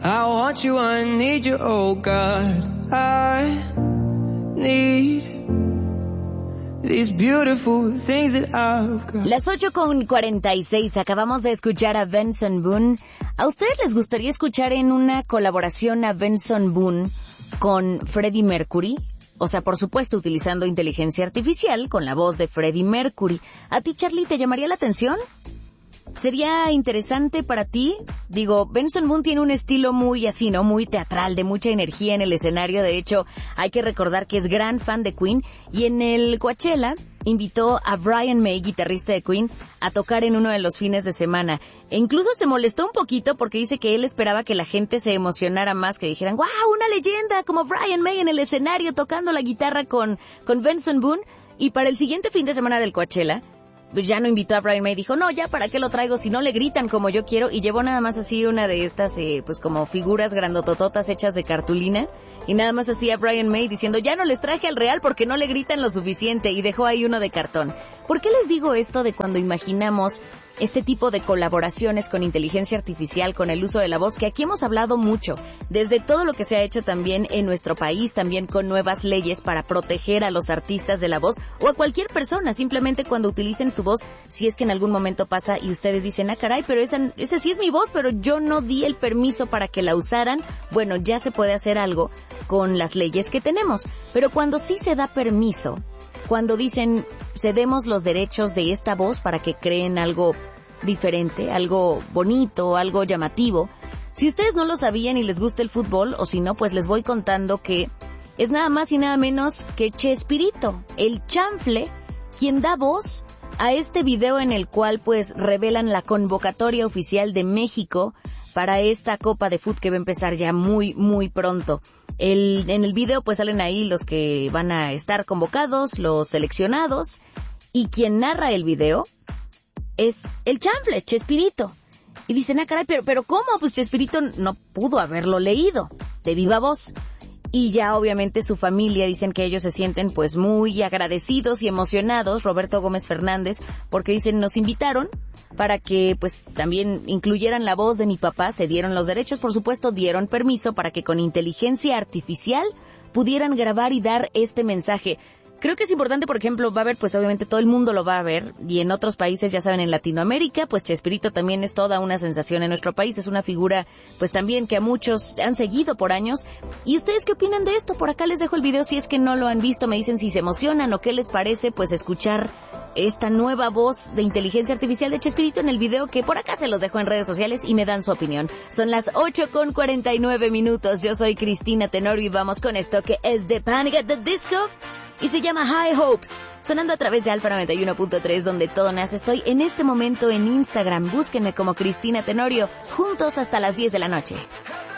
I want you, I need you, oh God. I need these beautiful things that I've got. Las 8:46, acabamos de escuchar a Benson Boone. ¿A ustedes les gustaría escuchar en una colaboración a Benson Boone con Freddie Mercury? O sea, por supuesto, utilizando inteligencia artificial con la voz de Freddie Mercury. ¿A ti, Charlie, te llamaría la atención? ¿Sería interesante para ti? Digo, Benson Boone tiene un estilo muy así, ¿no? Muy teatral, de mucha energía en el escenario. De hecho, hay que recordar que es gran fan de Queen. Y en el Coachella invitó a Brian May, guitarrista de Queen, a tocar en uno de los fines de semana. E incluso se molestó un poquito porque dice que él esperaba que la gente se emocionara más, que dijeran, ¡wow! Una leyenda como Brian May en el escenario tocando la guitarra con Benson Boone. Y para el siguiente fin de semana del Coachella, pues ya no invitó a Brian May, dijo, no, ya para qué lo traigo si no le gritan como yo quiero, y llevó nada más así una de estas, pues como figuras grandotototas hechas de cartulina, y nada más así a Brian May diciendo, ya no les traje al real porque no le gritan lo suficiente, y dejó ahí uno de cartón. ¿Por qué les digo esto de cuando imaginamos este tipo de colaboraciones con inteligencia artificial, con el uso de la voz, que aquí hemos hablado mucho, desde todo lo que se ha hecho también en nuestro país, también con nuevas leyes para proteger a los artistas de la voz, o a cualquier persona, simplemente cuando utilicen su voz, si es que en algún momento pasa y ustedes dicen, ah caray, pero esa sí es mi voz, pero yo no di el permiso para que la usaran, bueno, ya se puede hacer algo con las leyes que tenemos, pero cuando sí se da permiso, cuando dicen, cedemos los derechos de esta voz para que creen algo diferente, algo bonito, algo llamativo. Si ustedes no lo sabían y les gusta el fútbol, o si no, pues les voy contando que es nada más y nada menos que Chespirito, el chanfle, quien da voz a este video en el cual pues revelan la convocatoria oficial de México para esta Copa de Fútbol que va a empezar ya muy, muy pronto. En el video pues salen ahí los que van a estar convocados, los seleccionados, y quien narra el video es el chanfle, Chespirito. Y dicen, ah caray, pero ¿cómo? Pues Chespirito no pudo haberlo leído de viva voz. Y ya obviamente su familia dicen que ellos se sienten pues muy agradecidos y emocionados, Roberto Gómez Fernández, porque dicen, nos invitaron para que pues también incluyeran la voz de mi papá, se dieron los derechos, por supuesto, dieron permiso para que con inteligencia artificial pudieran grabar y dar este mensaje. Creo que es importante, por ejemplo, va a haber, pues obviamente todo el mundo lo va a ver, y en otros países, ya saben, en Latinoamérica, pues Chespirito también es toda una sensación en nuestro país, es una figura, pues también que a muchos han seguido por años. ¿Y ustedes qué opinan de esto? Por acá les dejo el video si es que no lo han visto, me dicen si se emocionan o qué les parece, pues escuchar esta nueva voz de inteligencia artificial de Chespirito en el video, que por acá se los dejo en redes sociales y me dan su opinión. Son las 8:49, yo soy Cristina Tenorio y vamos con esto que es de Panic at the Disco. Y se llama High Hopes, sonando a través de Alfa 91.3, donde todo nace. Estoy en este momento en Instagram, búsquenme como Cristina Tenorio, juntos hasta las 10 de la noche.